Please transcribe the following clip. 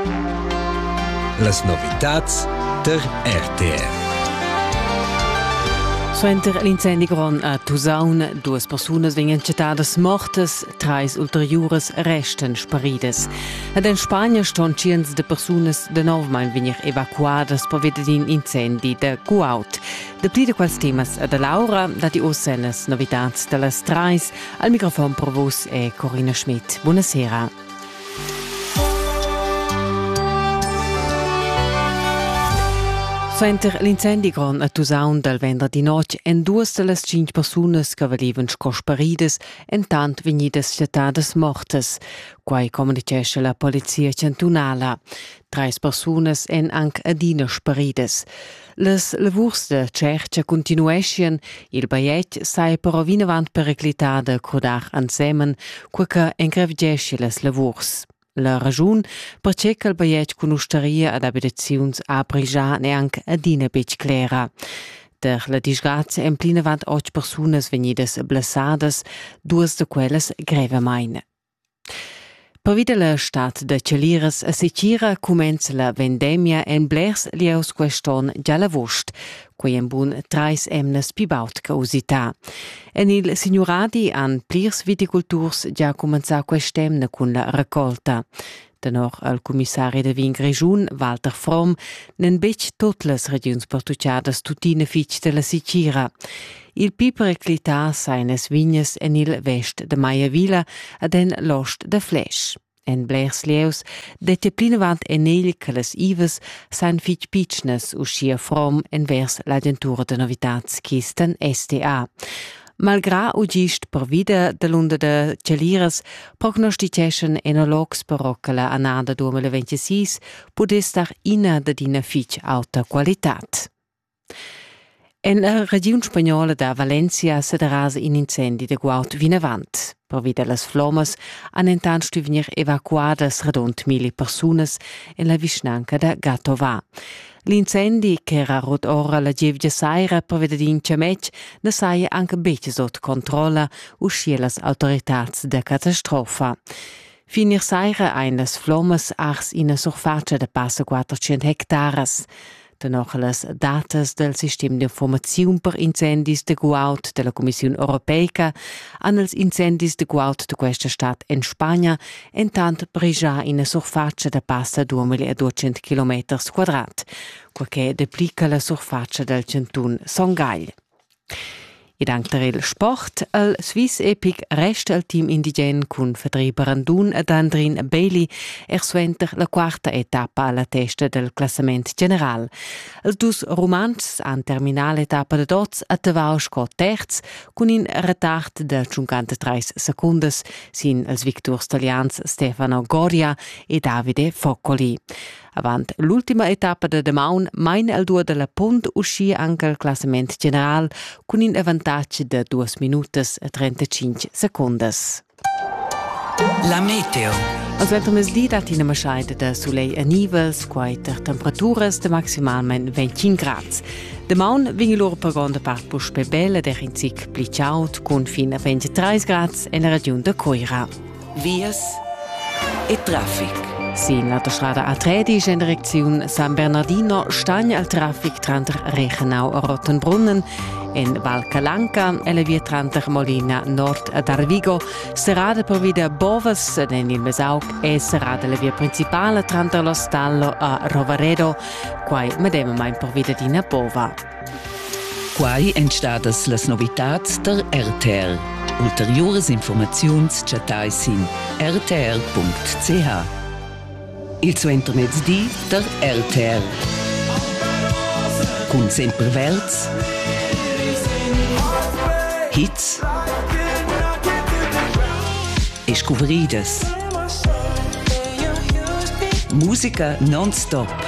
Las novitats der RTR. Suenter l'incendi gron a Tusaun, 2 personas vengan cettadas mortas, 3 ulteriores resten sparidas. Ed in Spagna ston ciens de personas de novmain venir evacuadas per vedere incendi de Guaut. De pli de quals temas a de Laura, dati ossenas novitats de las 3, al microfon per vos è Corinna Schmidt. Buonasera. Suenter l'incendi gron a Tusaun del venerdì noc en 2 de las 5 personas che valivan scosparidas en tant venidas cettadas mortas. Quai comunicesce la polizia cantunala. 3 personas en anc adina sparidas. Las lavurs de cercia continuescien, il baiet sai però vinavant periclitada crodar ansemen, quaca engravgesce las lavurs. La ragiun perché il baiet conosceria ad abitaziuns a Brigià neanche adina bec clera. Der la disgrazia en plinavant 8 personas venidas blessadas, 2 de quelles grevamain. Per vide la stat de Celiras a Sicira comenza la vendemia en blers lieus queston già lavost, quei en bun 3 emnes pibaut causità. En il signoradi an plirs viticulturs già comenza questemne cun la raccolta. Tenor al commissari de vin Grigiun, Walter Fromm, nen bec tot las regions portucciadas tutine fitg de la Sicira. Il pi periclità sainas vignes en il vest de Maiavilla ad en l'ost de Flesch. En blers lieus, dette plinavant en egl che las ives sain fitg pitchnes uscia Fromm en vers l'agentura de novitats Kisten STA. Malgrà ugist per vida de l'unda de Celiras, prognosticescen enologs però che la annada 2026 pudes dar ina de dina fitg alta qualitat. En la regione spagnola da Valencia se darasa in incendi de Guaut vinavant. Per vide las flommas han intant venir evacuadas redont 1000 personas en la vicinanca da Gatova. L'incendi che era rot ora la Gevgia Saira per vede in Ciamec ne saia anche bece sotto controlla uscia las autoritats de catastrofa. Finir Saira ein las flommas ars in a surfacia de passa 400 hectares. Dennoch las datas del sistema de informaziun per incendis de Guaut de la Commissione Europeica an els incendis de Guaut de questa stat en Spagna en tant Brigià in a surfacia de passa 2200 km quadrat, quaché deplica la surfacia del cantun Songagl. E dank il sport, il Swiss Epic resta il team indigen con Federico Brandun ed Andrin Bailey suenter la 4ª etapa alla testa del classament general. Els 2 romans han terminat l'etapa de dots a Tavau scot terz con un retard de 53 secundes sin els victors italians Stefano Goria e Davide Foccoli. Avant l'ultima etapa de demaun, main el 2 de la punt uscia anche il classament general con un avantatge de 2 minutos e 35 secundes. La meteo. Als ventermesdì dat in una scheide de soleil e nivels, quaiter temperaturas de maximalment 25 grads. Demaun vingi loro per grande part puspe belle der in zic plicaut con fin a 23 grads en la regione de Coira. Vias e traffic. Sin l'autostrada A13 in direzione San Bernardino stagna il traffic tra Reichenau e Rottenbrunnen, in Val Calanca e la via tra Molina Nord ad Arvigo, serrada per via Bovas in il Mesaug e serrada la via principale tra Lo Stallo a Rovaredo, quai medem mai per via di Bova. Quai entstadas las novitats der RTR. Ulteriores informaziuns chatais in rtr.ch. Il suenter mezzdi der RTR. Con sempre verts, hits e scuveridas. Musica non-stop.